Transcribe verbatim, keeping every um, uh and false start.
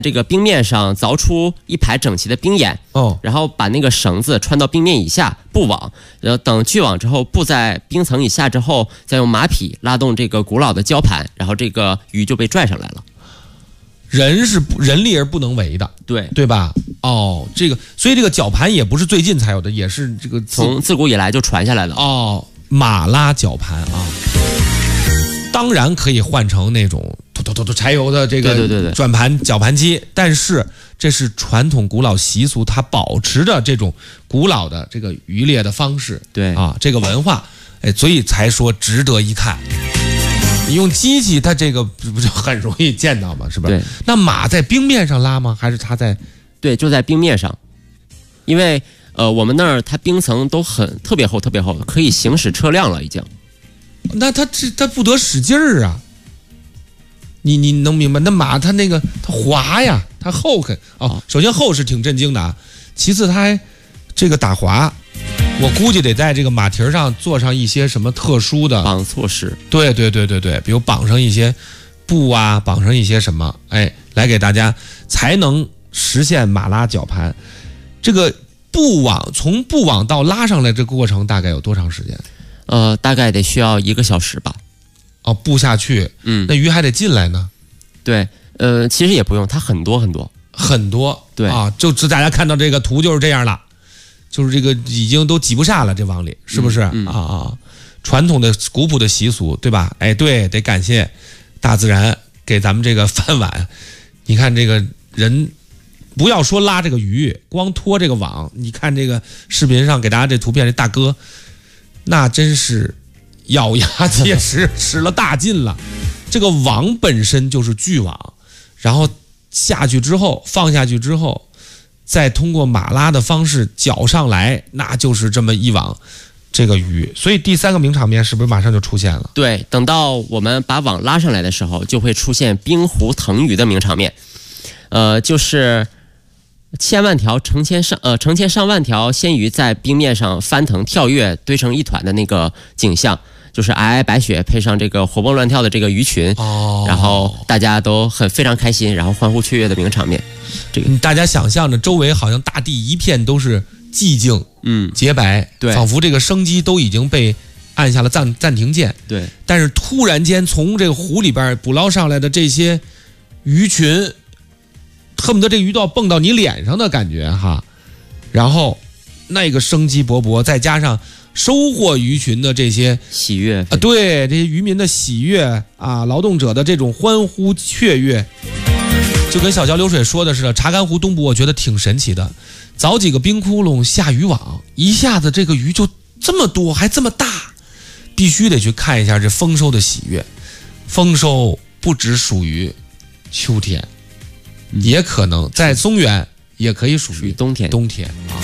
这个冰面上凿出一排整齐的冰眼， 哦， 然后把那个绳子穿到冰面以下布网，然后等聚网之后布在冰层以下之后，再用马匹拉动这个古老的绞盘，然后这个鱼就被拽上来了。 人是人力而不能为的， 对对吧？哦，这个所以这个绞盘也不是最近才有的，也是这个从自古以来就传下来了。 哦，马拉绞盘啊，当然可以换成那种突突突突柴油的这个对对对对转盘绞盘机，但是这是传统古老习俗，它保持着这种古老的这个渔猎的方式， 对啊，这个文化，哎，所以才说值得一看。你用机器，它这个不就很容易见到吗？是不是？ 对。 那马在冰面上拉吗？还是它在？ 对，就在冰面上，因为呃，我们那儿它冰层都很特别厚，特别厚，可以行驶车辆了已经。 那它这它不得使劲儿啊！你你能明白？那马它那个它滑呀，它厚肯哦。首先厚是挺震惊的啊，其次它还这个打滑。我估计得在这个马蹄上做上一些什么特殊的绑措施， 对对对对对，比如绑上一些布啊，绑上一些什么，哎，来给大家才能实现马拉绞盘。这个布网从布网到拉上来这个过程大概有多长时间？ 呃，大概得需要一个小时吧。 哦，布下去， 嗯， 那鱼还得进来呢。 对，呃，其实也不用，它很多很多很多， 对啊，就是大家看到这个图就是这样了。就是这个已经都挤不下了，这网里是不是、 嗯嗯、 啊啊？传统的古朴的习俗，对吧？哎，对，得感谢大自然给咱们这个饭碗。你看这个人，不要说拉这个鱼，光拖这个网，你看这个视频上给大家这图片，这大哥那真是咬牙切齿，使了大劲了。这个网本身就是巨网，然后下去之后放下去之后。再通过马拉的方式绞上来，那就是这么一网这个鱼。所以第三个名场面是不是马上就出现了？ 对，等到我们把网拉上来的时候，就会出现冰湖腾鱼的名场面。呃，就是千万条、成千上呃成千上万条鲜鱼在冰面上翻腾跳跃，堆成一团的那个景象。就是皑皑白雪配上这个活蹦乱跳的这个鱼群， 哦， 然后大家都很非常开心，然后欢呼雀跃的名场面。这个大家想象着周围好像大地一片都是寂静， 嗯， 洁白， 对， 仿佛这个生机都已经被按下了暂暂停键， 对。 但是突然间从这个湖里边捕捞上来的这些鱼群，恨不得这鱼都要蹦到你脸上的感觉哈，然后那个生机勃勃，再加上。收获鱼群的这些喜悦啊，对这些渔民的喜悦啊，劳动者的这种欢呼雀跃，就跟小桥流水说的似的。查干湖东部我觉得挺神奇的，凿几个冰窟窿下渔网，一下子这个鱼就这么多，还这么大，必须得去看一下这丰收的喜悦。丰收不只属于秋天，也可能在松原也可以属于冬天。 冬天啊。